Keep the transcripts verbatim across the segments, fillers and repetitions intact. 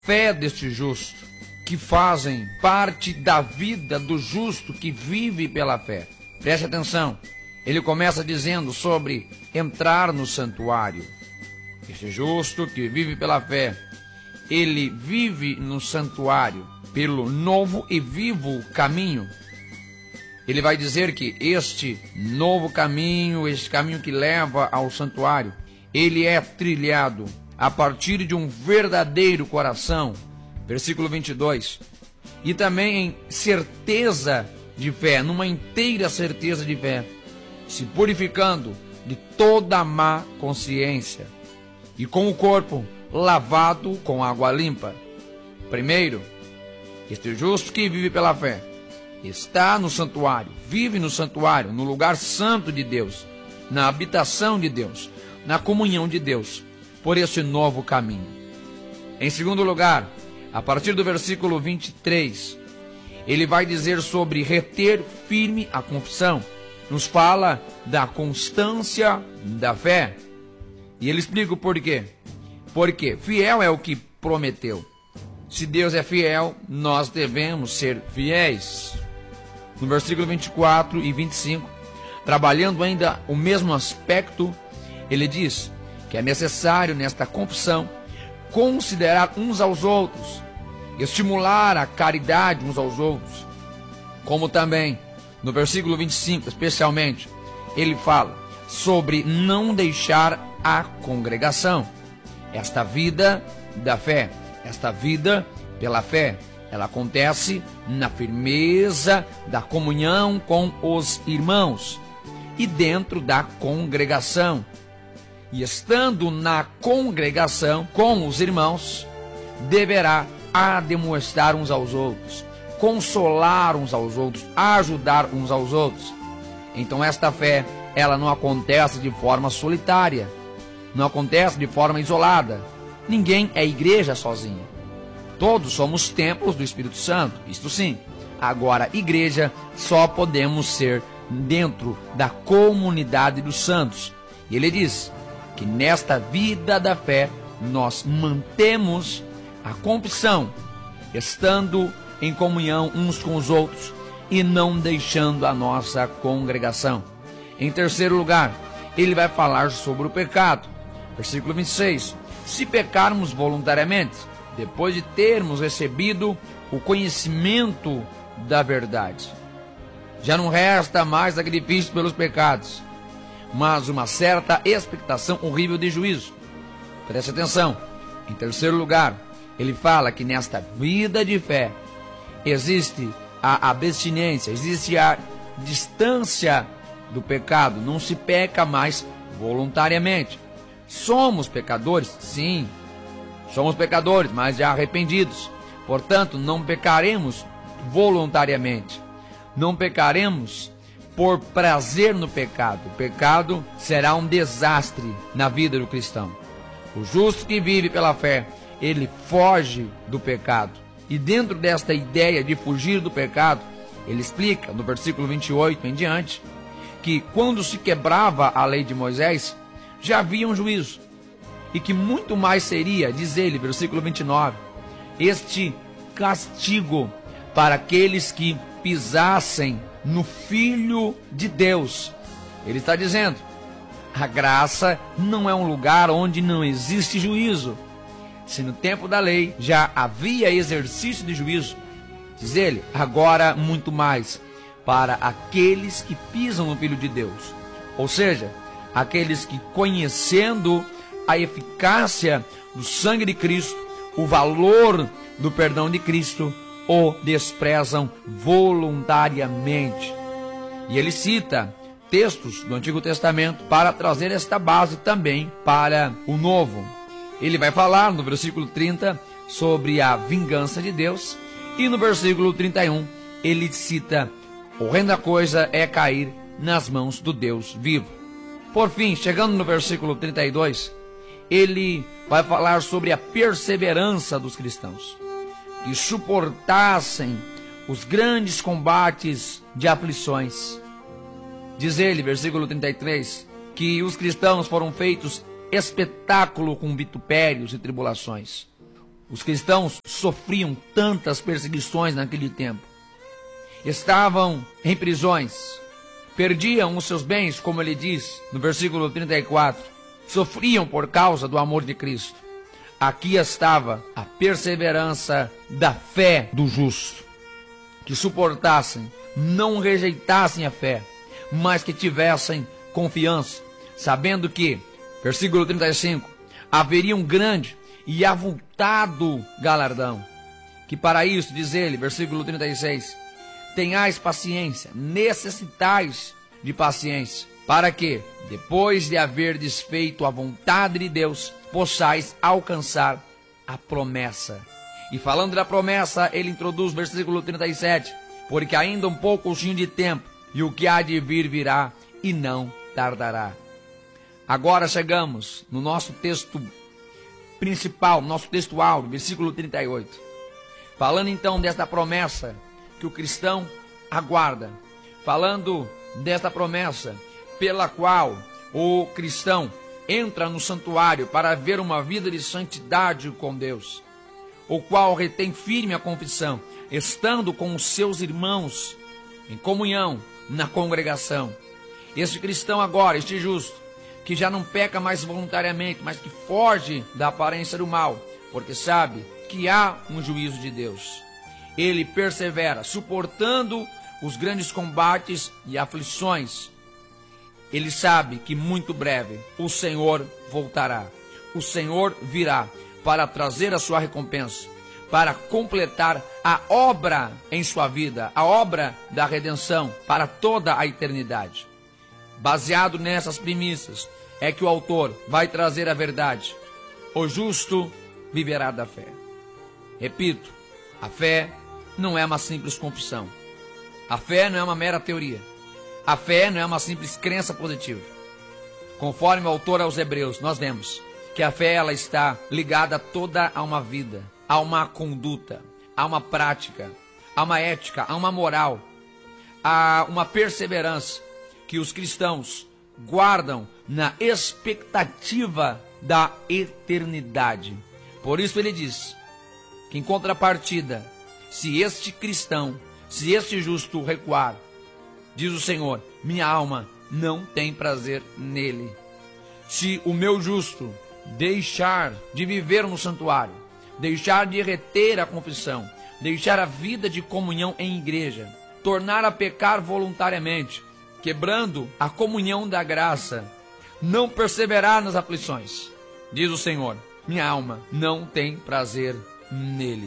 fé deste justo, que fazem parte da vida do justo que vive pela fé. Preste atenção, ele começa dizendo sobre entrar no santuário. Este justo que vive pela fé, ele vive no santuário pelo novo e vivo caminho. Ele vai dizer que este novo caminho, este caminho que leva ao santuário, ele é trilhado a partir de um verdadeiro coração, versículo vinte e dois, e também em certeza de fé, numa inteira certeza de fé, se purificando de toda má consciência, e com o corpo lavado com água limpa. Primeiro, este justo que vive pela fé está no santuário, vive no santuário, no lugar santo de Deus, na habitação de Deus, na comunhão de Deus, por esse novo caminho. Em segundo lugar, a partir do versículo vinte e três, ele vai dizer sobre reter firme a confissão. Nos fala da constância da fé. E ele explica o porquê. Porque fiel é o que prometeu. Se Deus é fiel, nós devemos ser fiéis. No versículo vinte e quatro e vinte e cinco, trabalhando ainda o mesmo aspecto, ele diz que é necessário nesta confissão considerar uns aos outros, estimular a caridade uns aos outros, como também no versículo vinte e cinco, especialmente, ele fala sobre não deixar a congregação. Esta vida da fé, esta vida pela fé, ela acontece na firmeza da comunhão com os irmãos e dentro da congregação. E estando na congregação com os irmãos, deverá admoestar uns aos outros, consolar uns aos outros, ajudar uns aos outros. Então esta fé, ela não acontece de forma solitária, não acontece de forma isolada. Ninguém é igreja sozinho. Todos somos templos do Espírito Santo, isto sim. Agora, igreja só podemos ser dentro da comunidade dos santos. E ele diz que nesta vida da fé nós mantemos a confissão, estando em comunhão uns com os outros e não deixando a nossa congregação. Em terceiro lugar, ele vai falar sobre o pecado. Versículo vinte e seis. Se pecarmos voluntariamente, depois de termos recebido o conhecimento da verdade, já não resta mais sacrifício pelos pecados, mas uma certa expectação horrível de juízo. Preste atenção. Em terceiro lugar, ele fala que nesta vida de fé existe a abstinência, existe a distância do pecado. Não se peca mais voluntariamente. Somos pecadores? Sim, somos pecadores, mas já arrependidos. Portanto, não pecaremos voluntariamente. Não pecaremos por prazer no pecado. O pecado será um desastre na vida do cristão. O justo que vive pela fé, ele foge do pecado. E dentro desta ideia de fugir do pecado, ele explica no versículo vinte e oito em diante, que quando se quebrava a lei de Moisés, já havia um juízo. E que muito mais seria, diz ele, versículo vinte e nove, este castigo para aqueles que pisassem no Filho de Deus. Ele está dizendo, a graça não é um lugar onde não existe juízo. Se no tempo da lei já havia exercício de juízo, diz ele, agora muito mais para aqueles que pisam no Filho de Deus. Ou seja, aqueles que, conhecendo a eficácia do sangue de Cristo, o valor do perdão de Cristo, o desprezam voluntariamente. E ele cita textos do Antigo Testamento para trazer esta base também para o Novo. Ele vai falar no versículo trinta sobre a vingança de Deus, e no versículo trinta e um ele cita: horrenda coisa é cair nas mãos do Deus vivo. Por fim, chegando no versículo trinta e dois, ele vai falar sobre a perseverança dos cristãos, que suportassem os grandes combates de aflições. Diz ele, versículo trinta e três, que os cristãos foram feitos espetáculo com vitupérios e tribulações. Os cristãos sofriam tantas perseguições naquele tempo. Estavam em prisões, perdiam os seus bens, como ele diz no versículo trinta e quatro, sofriam por causa do amor de Cristo. Aqui estava a perseverança da fé do justo, que suportassem, não rejeitassem a fé, mas que tivessem confiança, sabendo que, versículo trinta e cinco, haveria um grande e avultado galardão, que para isso, diz ele, versículo trinta e seis, tenhais paciência, necessitais de paciência, para que, depois de haver desfeito a vontade de Deus, possais alcançar a promessa. E falando da promessa, ele introduz o versículo trinta e sete, porque ainda um poucozinho de tempo, e o que há de vir virá, e não tardará. Agora chegamos no nosso texto principal, nosso texto áureo, versículo trinta e oito. Falando então desta promessa que o cristão aguarda, falando desta promessa pela qual o cristão entra no santuário para ver uma vida de santidade com Deus, o qual retém firme a confissão, estando com os seus irmãos em comunhão na congregação. Este cristão agora, este justo, que já não peca mais voluntariamente, mas que foge da aparência do mal, porque sabe que há um juízo de Deus. Ele persevera, suportando os grandes combates e aflições. Ele sabe que muito breve o Senhor voltará. O Senhor virá para trazer a sua recompensa, para completar a obra em sua vida, a obra da redenção para toda a eternidade. Baseado nessas premissas, é que o autor vai trazer a verdade. O justo viverá da fé. Repito, a fé não é uma simples confissão. A fé não é uma mera teoria. A fé não é uma simples crença positiva. Conforme o autor aos Hebreus, nós vemos que a fé ela está ligada toda a uma vida, a uma conduta, a uma prática, a uma ética, a uma moral, a uma perseverança que os cristãos guardam na expectativa da eternidade. Por isso ele diz que, em contrapartida, se este cristão, se este justo recuar, diz o Senhor, minha alma não tem prazer nele. Se o meu justo deixar de viver no santuário, deixar de reter a confissão, deixar a vida de comunhão em igreja, tornar a pecar voluntariamente, quebrando a comunhão da graça, não perseverar nas aflições, diz o Senhor, minha alma não tem prazer nele.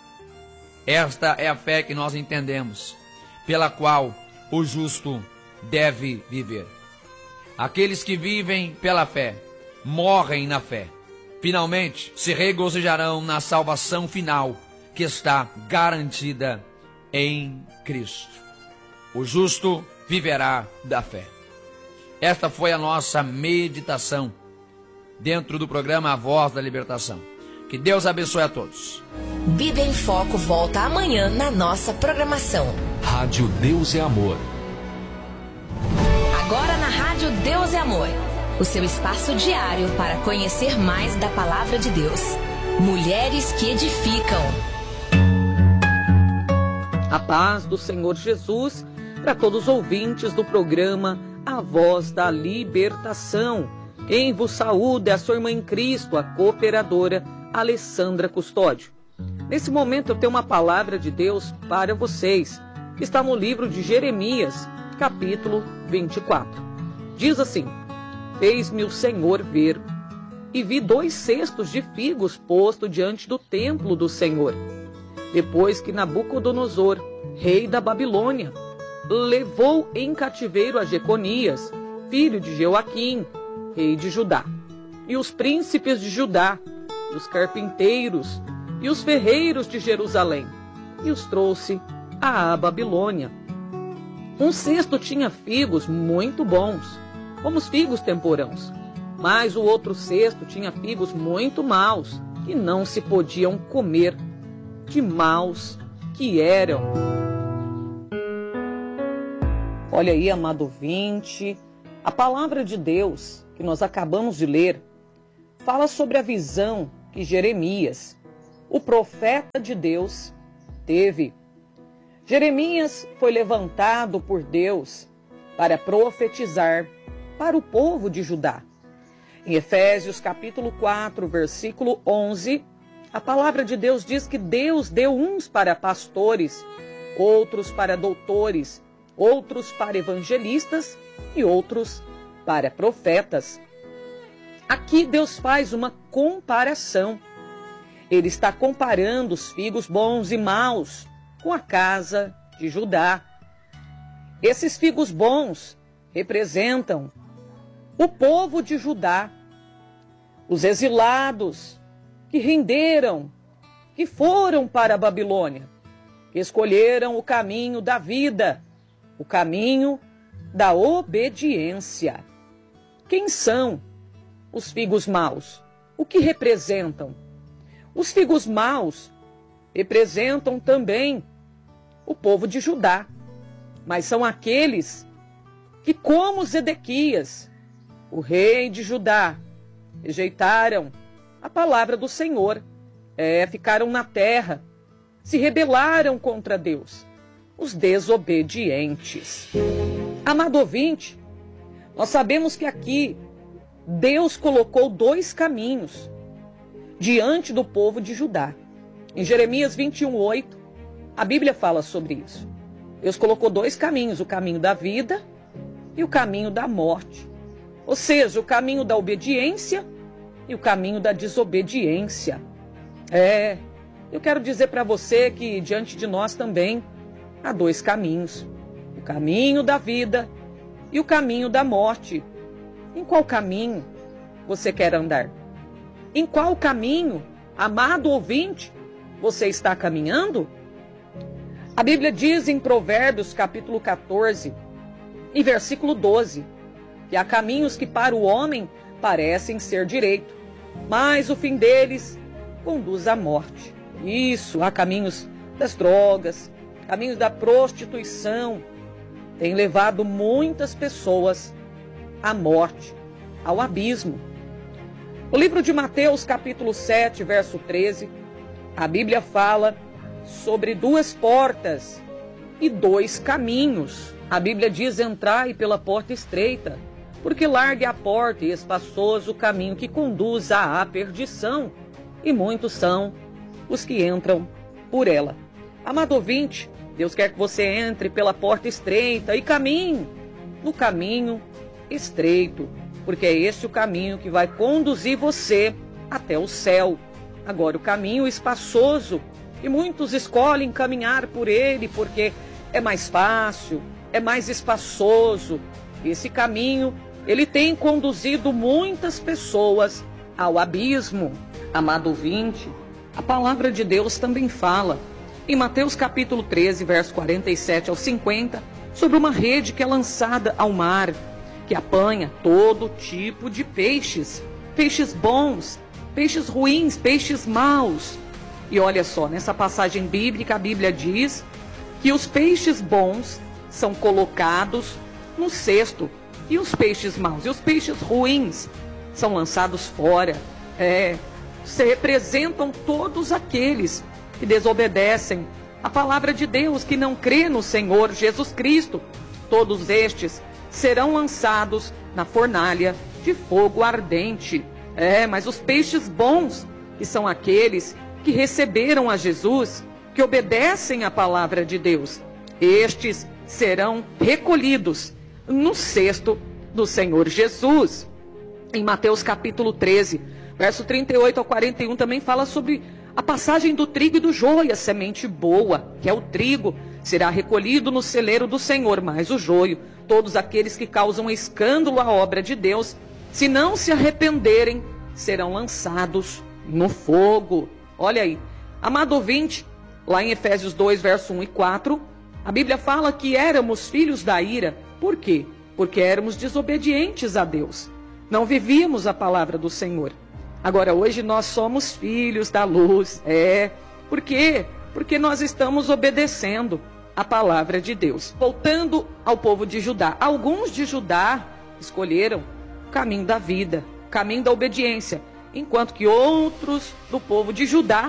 Esta é a fé que nós entendemos, pela qual o justo deve viver. Aqueles que vivem pela fé, morrem na fé. Finalmente, se regozijarão na salvação final, que está garantida em Cristo. O justo viverá da fé. Esta foi a nossa meditação dentro do programa A Voz da Libertação. Que Deus abençoe a todos. Bíblia em Foco volta amanhã na nossa programação. Rádio Deus é Amor. Agora na Rádio Deus é Amor. O seu espaço diário para conhecer mais da Palavra de Deus. Mulheres que edificam. A paz do Senhor Jesus para todos os ouvintes do programa A Voz da Libertação. Quem vos saúda é a sua irmã em Cristo, a cooperadora Alessandra Custódio. Nesse momento eu tenho uma palavra de Deus para vocês, que está no livro de Jeremias, capítulo vinte e quatro. Diz assim: fez-me o Senhor ver, e vi dois cestos de figos posto diante do templo do Senhor, depois que Nabucodonosor, rei da Babilônia, levou em cativeiro a Jeconias, filho de Joaquim, rei de Judá, e os príncipes de Judá, e os carpinteiros, e os ferreiros de Jerusalém, e os trouxe à Babilônia. Um cesto tinha figos muito bons, como os figos temporãos, mas o outro cesto tinha figos muito maus, que não se podiam comer, de maus que eram. Olha aí, amado ouvinte, a palavra de Deus que nós acabamos de ler fala sobre a visão que Jeremias o profeta de Deus teve. Jeremias foi levantado por Deus para profetizar para o povo de Judá. Em Efésios capítulo quatro, versículo onze, a palavra de Deus diz que Deus deu uns para pastores, outros para doutores, outros para evangelistas e outros para profetas. Aqui Deus faz uma comparação. Ele está comparando os figos bons e maus com a casa de Judá. Esses figos bons representam o povo de Judá, os exilados que renderam, que foram para a Babilônia, que escolheram o caminho da vida, o caminho da obediência. Quem são os figos maus? O que representam? Os figos maus representam também o povo de Judá, mas são aqueles que, como Zedequias, o rei de Judá, rejeitaram a palavra do Senhor, é, ficaram na terra, se rebelaram contra Deus, os desobedientes. Amado ouvinte, nós sabemos que aqui Deus colocou dois caminhos diante do povo de Judá. Em Jeremias vinte e um, oito, a Bíblia fala sobre isso. Deus colocou dois caminhos, o caminho da vida e o caminho da morte. Ou seja, o caminho da obediência e o caminho da desobediência. É, eu quero dizer para você que diante de nós também há dois caminhos. O caminho da vida e o caminho da morte. Em qual caminho você quer andar? Em qual caminho, amado ouvinte, você está caminhando? A Bíblia diz em Provérbios capítulo quatorze e versículo doze, que há caminhos que para o homem parecem ser direito, mas o fim deles conduz à morte. Isso, há caminhos das drogas, caminhos da prostituição, tem levado muitas pessoas à morte, ao abismo. O livro de Mateus, capítulo sete, verso treze, a Bíblia fala sobre duas portas e dois caminhos. A Bíblia diz: entrai pela porta estreita, porque larga é a porta e espaçoso o caminho que conduz à perdição, e muitos são os que entram por ela. Amado ouvinte, Deus quer que você entre pela porta estreita e caminhe no caminho estreito, porque é esse o caminho que vai conduzir você até o céu. Agora, o caminho espaçoso, e muitos escolhem caminhar por ele porque é mais fácil, é mais espaçoso. Esse caminho, ele tem conduzido muitas pessoas ao abismo. Amado ouvinte, a palavra de Deus também fala em Mateus capítulo treze, verso quarenta e sete ao cinquenta, sobre uma rede que é lançada ao mar, que apanha todo tipo de peixes, peixes bons, peixes ruins, peixes maus. E olha só, nessa passagem bíblica, a Bíblia diz que os peixes bons são colocados no cesto, e os peixes maus e os peixes ruins são lançados fora. É, se representam todos aqueles que desobedecem a palavra de Deus, que não crê no Senhor Jesus Cristo. Todos estes serão lançados na fornalha de fogo ardente. É, mas os peixes bons, que são aqueles que receberam a Jesus, que obedecem à palavra de Deus, estes serão recolhidos no cesto do Senhor Jesus. Em Mateus capítulo treze, verso trinta e oito ao quarenta e um, também fala sobre a passagem do trigo e do joio. A semente boa, que é o trigo, será recolhido no celeiro do Senhor, mas o joio, todos aqueles que causam escândalo à obra de Deus, se não se arrependerem, serão lançados no fogo. Olha aí, amado ouvinte, lá em Efésios dois, verso um e quatro, a Bíblia fala que éramos filhos da ira. Por quê? Porque éramos desobedientes a Deus. Não vivíamos a palavra do Senhor. Agora, hoje nós somos filhos da luz. É. Por quê? Porque nós estamos obedecendo a palavra de Deus. Voltando ao povo de Judá. Alguns de Judá escolheram o caminho da vida, o caminho da obediência, enquanto que outros do povo de Judá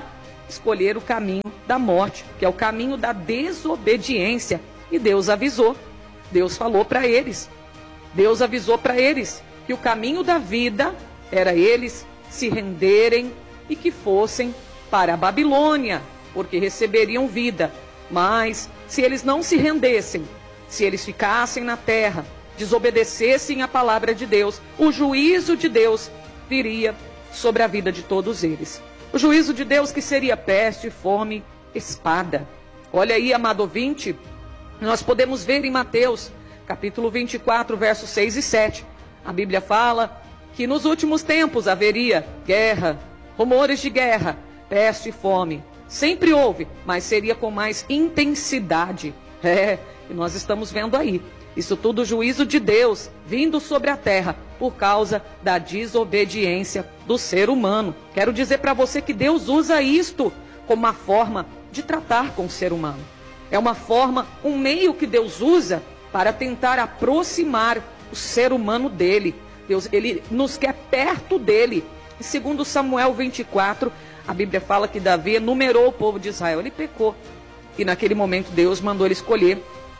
escolher o caminho da morte, que é o caminho da desobediência. E Deus avisou, Deus falou para eles, Deus avisou para eles que o caminho da vida era eles se renderem e que fossem para a Babilônia, porque receberiam vida. Mas se eles não se rendessem, se eles ficassem na terra, desobedecessem a palavra de Deus, o juízo de Deus viria sobre a vida de todos eles. O juízo de Deus que seria peste, fome, espada. Olha aí, amado ouvinte, nós podemos ver em Mateus, capítulo vinte e quatro, versos seis e sete. A Bíblia fala que nos últimos tempos haveria guerra, rumores de guerra, peste e fome. Sempre houve, mas seria com mais intensidade. É, e nós estamos vendo aí. Isso tudo juízo de Deus vindo sobre a terra por causa da desobediência do ser humano. Quero dizer para você que Deus usa isto como uma forma de tratar com o ser humano. É uma forma, um meio que Deus usa para tentar aproximar o ser humano dele. Deus, ele nos quer perto dele. E segundo Samuel vinte e quatro, a Bíblia fala que Davi enumerou o povo de Israel. Ele pecou. E naquele momento Deus mandou ele escolher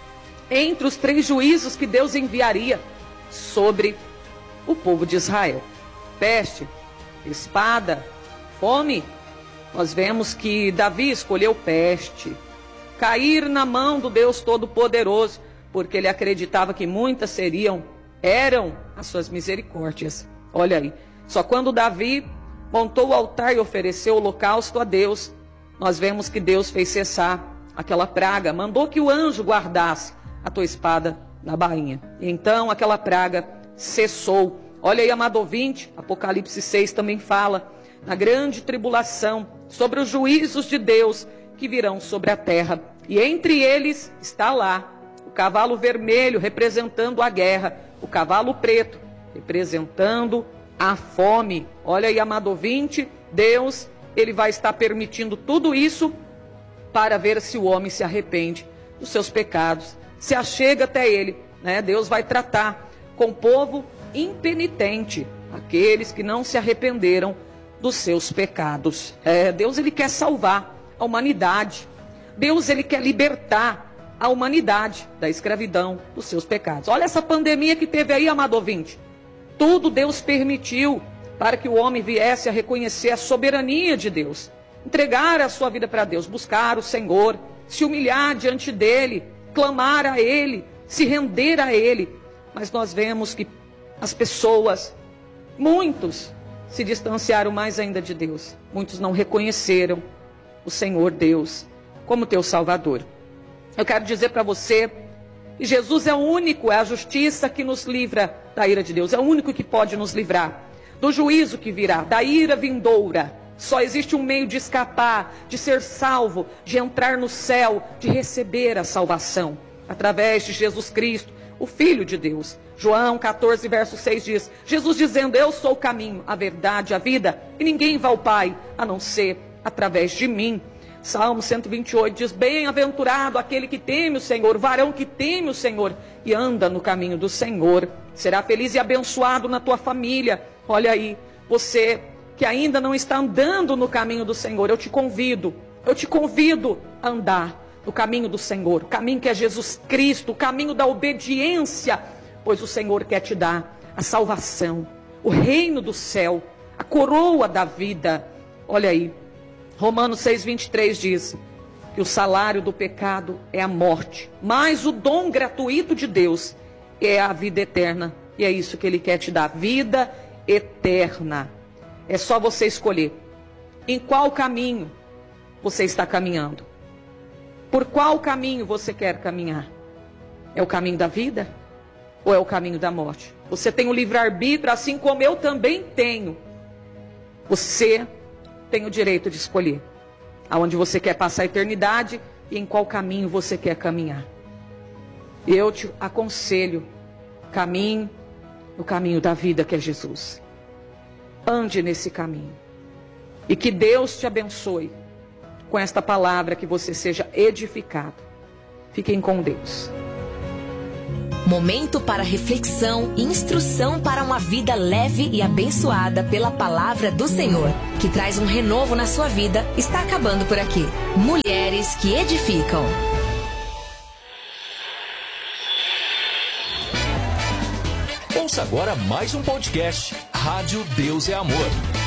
entre os três juízos que Deus enviaria sobre o povo de Israel: peste, espada, fome. Nós vemos que Davi escolheu peste, cair na mão do Deus Todo-Poderoso, porque ele acreditava que muitas seriam, eram as suas misericórdias. Olha aí, só quando Davi montou o altar e ofereceu o holocausto a Deus, nós vemos que Deus fez cessar aquela praga, mandou que o anjo guardasse a tua espada na bainha. E então aquela praga cessou. Olha aí, amado ouvinte, Apocalipse seis também fala na grande tribulação, sobre os juízos de Deus que virão sobre a terra. E entre eles está lá o cavalo vermelho representando a guerra, o cavalo preto representando a fome. Olha aí, amado ouvinte, Deus, ele vai estar permitindo tudo isso para ver se o homem se arrepende dos seus pecados, se achega até ele, né? Deus vai tratar com o povo impenitente, aqueles que não se arrependeram dos seus pecados. É, Deus, ele quer salvar a humanidade. Deus, ele quer libertar a humanidade da escravidão dos seus pecados. Olha essa pandemia que teve aí, amado ouvinte. Tudo Deus permitiu para que o homem viesse a reconhecer a soberania de Deus, entregar a sua vida para Deus, buscar o Senhor, se humilhar diante dele, clamar a ele, se render a ele. Mas nós vemos que as pessoas, muitos, se distanciaram mais ainda de Deus. Muitos não reconheceram o Senhor Deus como teu Salvador. Eu quero dizer para você que Jesus é o único, é a justiça que nos livra da ira de Deus. É o único que pode nos livrar do juízo que virá, da ira vindoura. Só existe um meio de escapar, de ser salvo, de entrar no céu, de receber a salvação, através de Jesus Cristo, o Filho de Deus. João catorze, verso seis diz, Jesus dizendo, eu sou o caminho, a verdade, a vida, e ninguém vai ao Pai, a não ser através de mim. Salmo cento e vinte e oito diz, bem-aventurado aquele que teme o Senhor, o varão que teme o Senhor e anda no caminho do Senhor. Será feliz e abençoado na tua família. Olha aí, você que ainda não está andando no caminho do Senhor, eu te convido, eu te convido a andar no caminho do Senhor, o caminho que é Jesus Cristo, o caminho da obediência, pois o Senhor quer te dar a salvação, o reino do céu, a coroa da vida. Olha aí, Romanos seis, vinte e três diz que o salário do pecado é a morte, mas o dom gratuito de Deus é a vida eterna, e é isso que Ele quer te dar, vida eterna. É só você escolher em qual caminho você está caminhando. Por qual caminho você quer caminhar? É o caminho da vida ou é o caminho da morte? Você tem o livre-arbítrio, assim como eu também tenho. Você tem o direito de escolher aonde você quer passar a eternidade e em qual caminho você quer caminhar. Eu te aconselho, caminhe no caminho da vida que é Jesus. Ande nesse caminho. E que Deus te abençoe com esta palavra, que você seja edificado. Fiquem com Deus. Momento para reflexão e instrução para uma vida leve e abençoada pela palavra do Senhor, que traz um renovo na sua vida, está acabando por aqui. Mulheres que edificam. Ouça agora mais um podcast, Rádio Deus é Amor.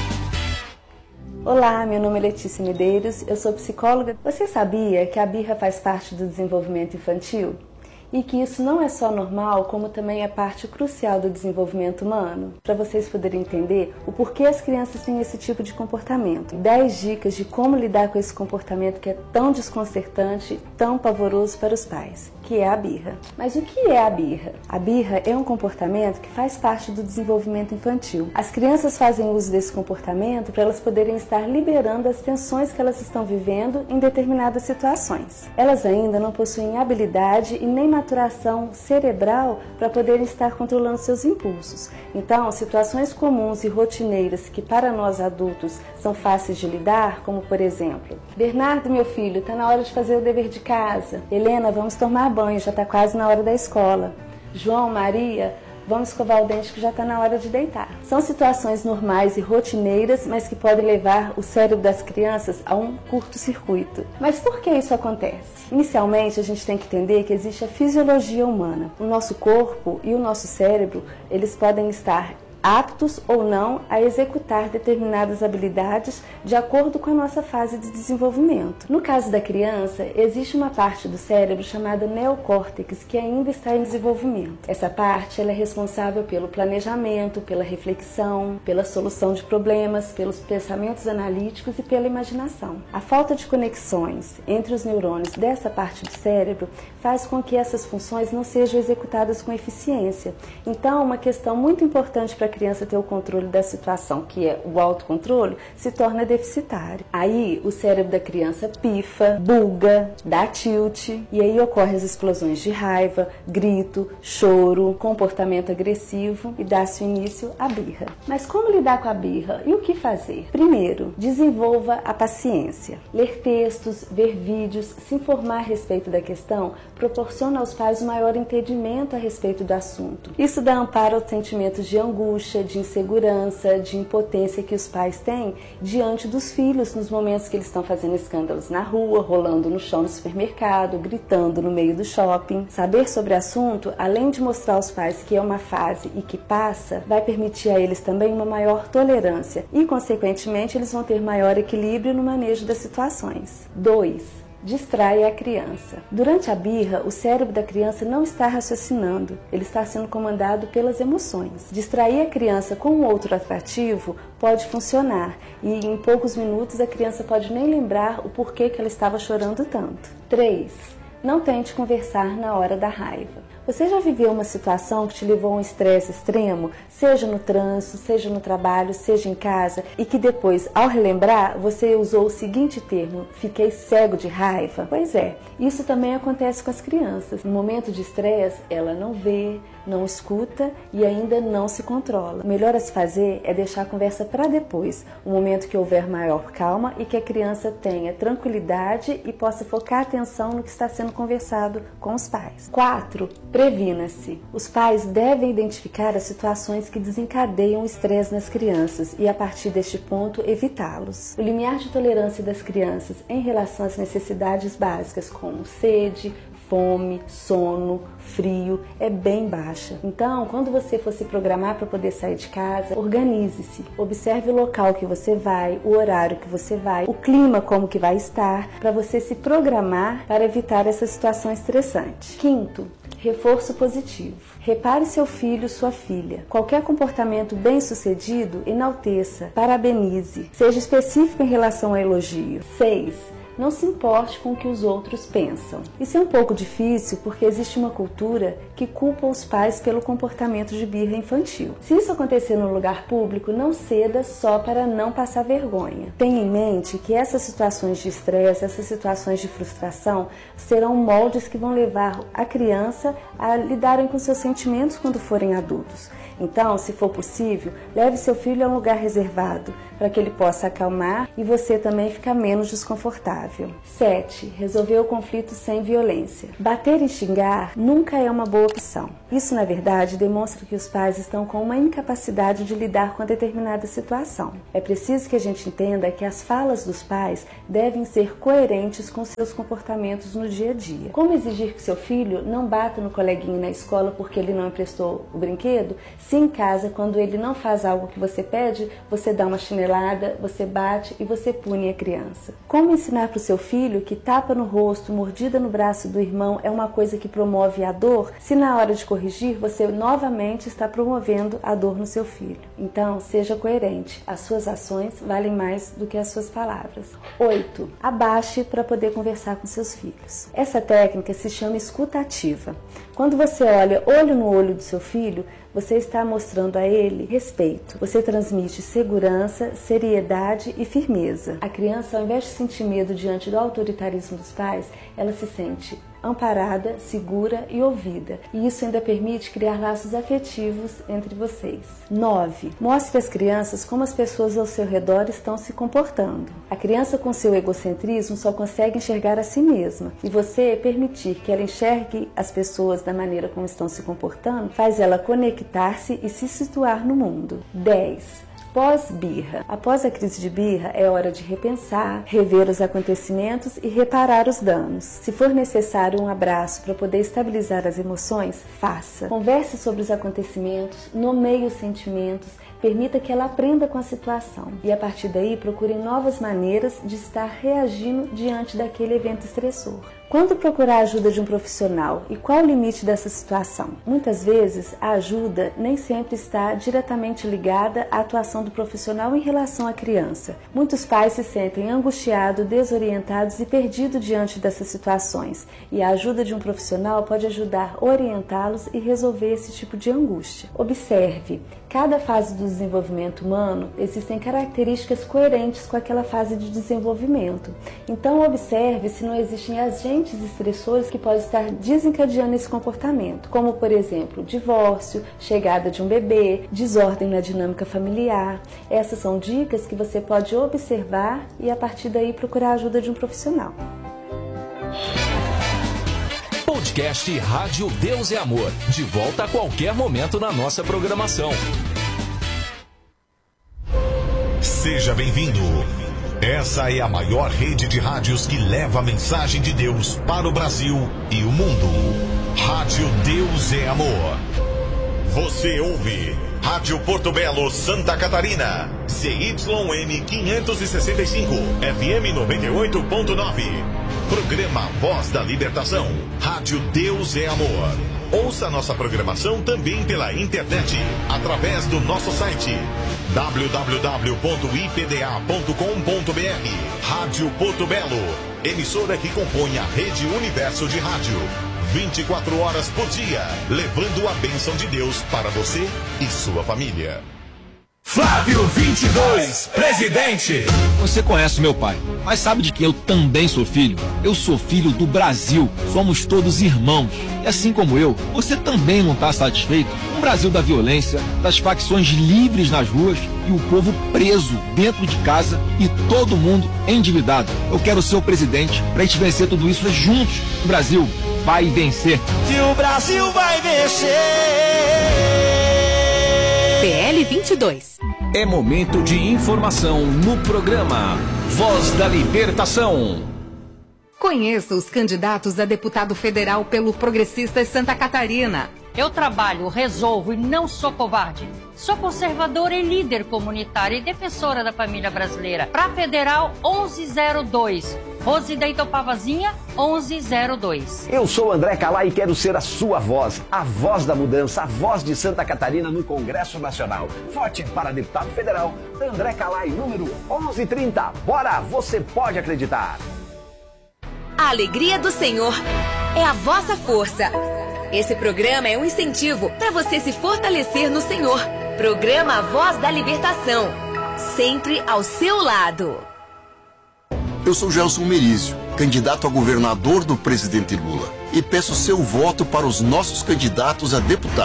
Olá, meu nome é Letícia Medeiros, eu sou psicóloga. Você sabia que a birra faz parte do desenvolvimento infantil? E que isso não é só normal, como também é parte crucial do desenvolvimento humano? Para vocês poderem entender o porquê as crianças têm esse tipo de comportamento. dez dicas de como lidar com esse comportamento que é tão desconcertante, tão pavoroso para os pais, que é a birra. Mas o que é a birra? A birra é um comportamento que faz parte do desenvolvimento infantil. As crianças fazem uso desse comportamento para elas poderem estar liberando as tensões que elas estão vivendo em determinadas situações. Elas ainda não possuem habilidade e nem maturação cerebral para poderem estar controlando seus impulsos. Então, situações comuns e rotineiras que para nós adultos são fáceis de lidar, como por exemplo, Bernardo, meu filho, está na hora de fazer o dever de casa. Helena, vamos tomar banho, já está quase na hora da escola. João, Maria, vamos escovar o dente que já está na hora de deitar. São situações normais e rotineiras, mas que podem levar o cérebro das crianças a um curto-circuito. Mas por que isso acontece? Inicialmente, a gente tem que entender que existe a fisiologia humana. O nosso corpo e o nosso cérebro, eles podem estar aptos ou não a executar determinadas habilidades de acordo com a nossa fase de desenvolvimento. No caso da criança, existe uma parte do cérebro chamada neocórtex que ainda está em desenvolvimento. Essa parte ela é responsável pelo planejamento, pela reflexão, pela solução de problemas, pelos pensamentos analíticos e pela imaginação. A falta de conexões entre os neurônios dessa parte do cérebro faz com que essas funções não sejam executadas com eficiência. Então, uma questão muito importante para a criança ter o controle da situação, que é o autocontrole, se torna deficitário. Aí o cérebro da criança pifa, buga, dá tilt, e aí ocorrem as explosões de raiva, grito, choro, comportamento agressivo e dá-se início à birra. Mas como lidar com a birra e o que fazer? Primeiro, desenvolva a paciência. Ler textos, ver vídeos, se informar a respeito da questão proporciona aos pais um maior entendimento a respeito do assunto. Isso dá amparo aos sentimentos de angústia, de insegurança, de impotência que os pais têm diante dos filhos nos momentos que eles estão fazendo escândalos na rua, rolando no chão no supermercado, gritando no meio do shopping. Saber sobre o assunto, além de mostrar aos pais que é uma fase e que passa, vai permitir a eles também uma maior tolerância e, consequentemente, eles vão ter maior equilíbrio no manejo das situações. dois. Distrai a criança. Durante a birra, o cérebro da criança não está raciocinando, ele está sendo comandado pelas emoções. Distrair a criança com um outro atrativo pode funcionar e em poucos minutos a criança pode nem lembrar o porquê que ela estava chorando tanto. três. Não tente conversar na hora da raiva. Você já viveu uma situação que te levou a um estresse extremo, seja no trânsito, seja no trabalho, seja em casa, e que depois, ao relembrar, você usou o seguinte termo: fiquei cego de raiva? Pois é, isso também acontece com as crianças. No momento de estresse, ela não vê, não escuta e ainda não se controla. O melhor a se fazer é deixar a conversa para depois, o momento que houver maior calma e que a criança tenha tranquilidade e possa focar a atenção no que está sendo conversado com os pais. quatro. Previna-se. Os pais devem identificar as situações que desencadeiam o estresse nas crianças e, a partir deste ponto, evitá-los. O limiar de tolerância das crianças em relação às necessidades básicas, como sede, fome, sono, frio, é bem baixa. Então, quando você for se programar para poder sair de casa, organize-se. Observe o local que você vai, o horário que você vai, o clima como que vai estar, para você se programar para evitar essa situação estressante. Quinto, reforço positivo. Repare seu filho, sua filha. Qualquer comportamento bem-sucedido, enalteça, parabenize. Seja específico em relação ao elogio. seis. Não se importe com o que os outros pensam. Isso é um pouco difícil porque existe uma cultura que culpa os pais pelo comportamento de birra infantil. Se isso acontecer no lugar público, não ceda só para não passar vergonha. Tenha em mente que essas situações de estresse, essas situações de frustração, serão moldes que vão levar a criança a lidarem com seus sentimentos quando forem adultos. Então, se for possível, leve seu filho a um lugar reservado, para que ele possa acalmar e você também ficar menos desconfortável. sete. Resolver o conflito sem violência. Bater e xingar nunca é uma boa opção. Isso, na verdade, demonstra que os pais estão com uma incapacidade de lidar com determinada situação. É preciso que a gente entenda que as falas dos pais devem ser coerentes com seus comportamentos no dia a dia. Como exigir que seu filho não bata no coleguinha na escola porque ele não emprestou o brinquedo? Se em casa, quando ele não faz algo que você pede, você dá uma chinelada, você bate e você pune a criança. Como ensinar para o seu filho que tapa no rosto, mordida no braço do irmão é uma coisa que promove a dor, se na hora de corrigir você novamente está promovendo a dor no seu filho? Então, seja coerente. As suas ações valem mais do que as suas palavras. oito. Abaixe para poder conversar com seus filhos. Essa técnica se chama escuta ativa. Quando você olha olho no olho do seu filho, você está mostrando a ele respeito. Você transmite segurança, seriedade e firmeza. A criança, ao invés de sentir medo diante do autoritarismo dos pais, ela se sente amparada, segura e ouvida. E isso ainda permite criar laços afetivos entre vocês. nove. Mostre às crianças como as pessoas ao seu redor estão se comportando. A criança com seu egocentrismo só consegue enxergar a si mesma. E você permitir que ela enxergue as pessoas da maneira como estão se comportando, faz ela conectar-se e se situar no mundo. dez. Pós-birra. Após a crise de birra, é hora de repensar, rever os acontecimentos e reparar os danos. Se for necessário um abraço para poder estabilizar as emoções, faça. Converse sobre os acontecimentos, nomeie os sentimentos, permita que ela aprenda com a situação. E a partir daí, procurem novas maneiras de estar reagindo diante daquele evento estressor. Quando procurar a ajuda de um profissional e qual o limite dessa situação? Muitas vezes, a ajuda nem sempre está diretamente ligada à atuação do profissional em relação à criança. Muitos pais se sentem angustiados, desorientados e perdidos diante dessas situações, e a ajuda de um profissional pode ajudar a orientá-los e resolver esse tipo de angústia. Observe. Cada fase do desenvolvimento humano existem características coerentes com aquela fase de desenvolvimento. Então observe se não existem agentes estressores que podem estar desencadeando esse comportamento, como por exemplo, divórcio, chegada de um bebê, desordem na dinâmica familiar. Essas são dicas que você pode observar e a partir daí procurar a ajuda de um profissional. Podcast Rádio Deus é Amor. De volta a qualquer momento na nossa programação. Seja bem-vindo. Essa é a maior rede de rádios que leva a mensagem de Deus para o Brasil e o mundo. Rádio Deus é Amor. Você ouve Rádio Porto Belo, Santa Catarina. C Y M quinhentos e sessenta e cinco, F M noventa e oito ponto nove. Programa Voz da Libertação. Rádio Deus é Amor. Ouça nossa programação também pela internet, através do nosso site w w w ponto i p d a ponto com ponto b r. Rádio Porto Belo, emissora que compõe a rede Universo de Rádio. vinte e quatro horas por dia, levando a bênção de Deus para você e sua família. Flávio vinte e dois, presidente. Você conhece meu pai, mas sabe de que eu também sou filho? Eu sou filho do Brasil, somos todos irmãos. E assim como eu, você também não está satisfeito com o Brasil da violência, das facções livres nas ruas e o povo preso dentro de casa e todo mundo endividado. Eu quero ser o presidente para a gente vencer tudo isso juntos. O Brasil vai vencer. E o Brasil vai vencer. P L vinte e dois. É momento de informação no programa Voz da Libertação. Conheça os candidatos a deputado federal pelo Progressistas Santa Catarina. Eu trabalho, resolvo e não sou covarde. Sou conservadora e líder comunitária e defensora da família brasileira. Para Federal onze zero dois. Rose da Itopavazinha onze zero dois. Eu sou André Calai e quero ser a sua voz, a voz da mudança, a voz de Santa Catarina no Congresso Nacional. Vote para deputado federal André Calai, número onze trinta. Bora, você pode acreditar. A alegria do Senhor é a vossa força. Esse programa é um incentivo para você se fortalecer no Senhor. Programa Voz da Libertação, sempre ao seu lado. Eu sou Gelson Merizio, candidato a governador do presidente Lula, e peço seu voto para os nossos candidatos a deputado.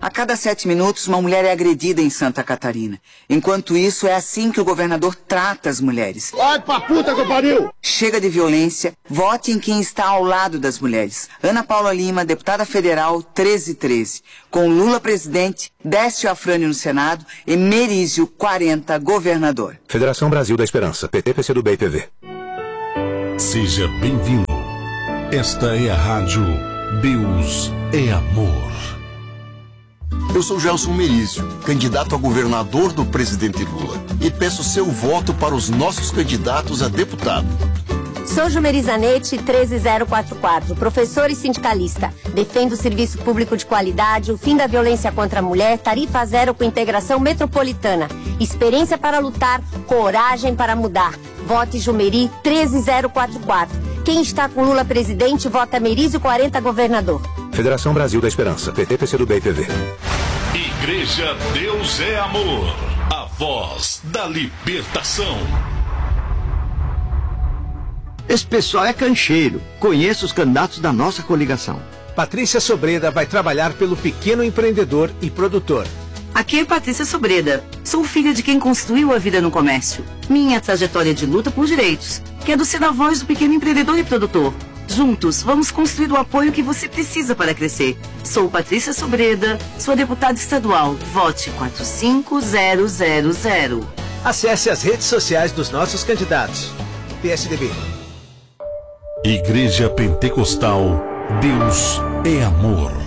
A cada sete minutos, uma mulher é agredida em Santa Catarina. Enquanto isso, é assim que o governador trata as mulheres. Vai pra puta que pariu! Chega de violência, vote em quem está ao lado das mulheres. Ana Paula Lima, deputada federal, treze treze. Com Lula presidente, Décio Afrânio no Senado e Merizio, quarenta, governador. Federação Brasil da Esperança, P T, P C do B e P V. Seja bem-vindo. Esta é a Rádio Deus é Amor. Eu sou Gelson Merizio, candidato a governador do presidente Lula, e peço seu voto para os nossos candidatos a deputado. Sou Jumerizanete treze zero quatro quatro, professor e sindicalista. Defendo o serviço público de qualidade, o fim da violência contra a mulher, tarifa zero com integração metropolitana. Experiência para lutar, coragem para mudar. Vote Jumeri treze zero quatro quatro. Quem está com Lula presidente, vota Merizio quarenta governador. Federação Brasil da Esperança, P T, P C do B e P V. Igreja Deus é Amor, a voz da libertação. Esse pessoal é cancheiro. Conheço os candidatos da nossa coligação. Patrícia Sobreda vai trabalhar pelo pequeno empreendedor e produtor. Aqui é Patrícia Sobreda. Sou filha de quem construiu a vida no comércio. Minha trajetória de luta por direitos. Quero ser a voz do pequeno empreendedor e produtor. Juntos, vamos construir o apoio que você precisa para crescer. Sou Patrícia Sobreda, sua deputada estadual. Vote quatro cinco zero zero zero. Acesse as redes sociais dos nossos candidatos. P S D B. Igreja Pentecostal, Deus é Amor.